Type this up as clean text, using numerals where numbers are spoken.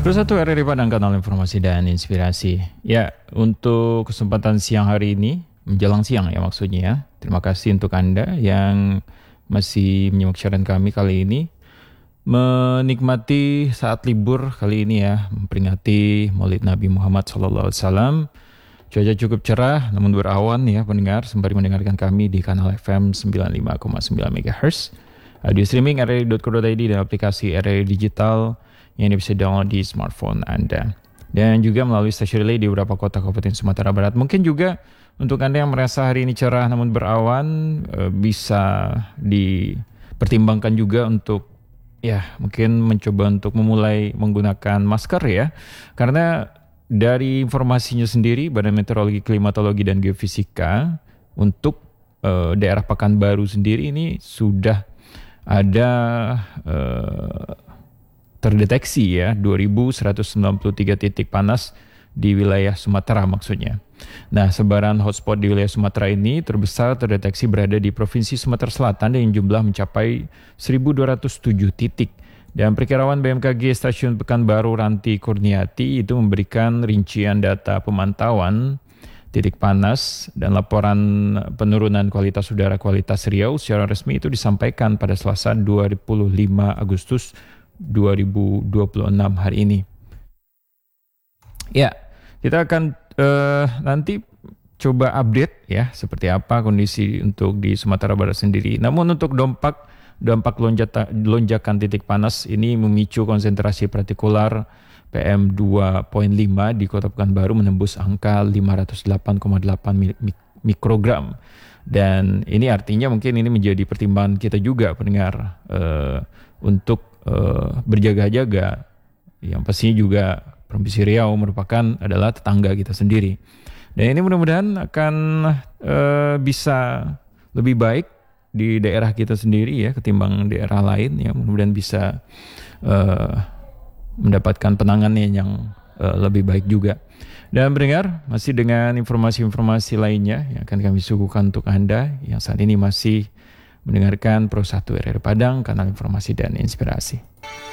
Satu RRI Padang, kanal informasi dan inspirasi. Ya, untuk kesempatan siang hari ini, menjelang siang ya maksudnya ya. Terima kasih untuk Anda yang masih menyimak siaran kami kali ini. Menikmati saat libur kali ini ya, memperingati Maulid Nabi Muhammad SAW. Cuaca cukup cerah namun berawan ya pendengar, sembari mendengarkan kami di kanal FM 95,9 MHz. Audio streaming rri.co.id dan aplikasi RRI Digital yang bisa download di smartphone Anda. Dan juga melalui stasiun relay di beberapa kota Kabupaten Sumatera Barat. Mungkin juga untuk Anda yang merasa hari ini cerah namun berawan, bisa dipertimbangkan juga untuk ya mungkin mencoba untuk memulai menggunakan masker ya. Karena dari informasinya sendiri, Badan Meteorologi, Klimatologi, dan Geofisika untuk daerah Pekanbaru sendiri ini sudah ada terdeteksi ya 2.193 titik panas di wilayah Sumatera maksudnya. Nah, sebaran hotspot di wilayah Sumatera ini terbesar terdeteksi berada di Provinsi Sumatera Selatan dengan jumlah mencapai 1.207 titik. Dan perkiraan BMKG Stasiun Pekanbaru Ranti Kurniati itu memberikan rincian data pemantauan titik panas dan laporan penurunan kualitas udara kualitas Riau secara resmi itu disampaikan pada Selasa 25 Agustus 2026 hari ini. Ya, kita akan nanti coba update ya seperti apa kondisi untuk di Sumatera Barat sendiri. Namun untuk dampak lonjakan titik panas ini memicu konsentrasi partikular PM 2.5 di Kota Pekanbaru menembus angka 508,8 mikrogram. Dan ini artinya mungkin ini menjadi pertimbangan kita juga pendengar untuk berjaga-jaga. Yang pastinya juga Provinsi Riau adalah tetangga kita sendiri. Dan ini mudah-mudahan akan bisa lebih baik di daerah kita sendiri ya ketimbang daerah lain ya. Mudah-mudahan bisa mendapatkan penanganan yang lebih baik juga. Dan pendengar, masih dengan informasi-informasi lainnya yang akan kami suguhkan untuk Anda yang saat ini masih mendengarkan Pro 1 RRI Padang, kanal informasi dan inspirasi.